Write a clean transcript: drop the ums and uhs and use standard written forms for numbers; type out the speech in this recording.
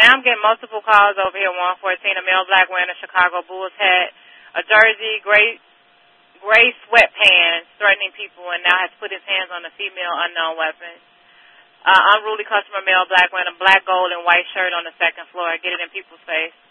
Now I'm getting multiple calls over here. 114, a male black wearing a Chicago Bulls hat, a jersey, gray sweatpants, threatening people, and now has put his hands on a female unknown weapon. Unruly customer, male black wearing a black, gold, and white shirt on the second floor. Get it in people's face.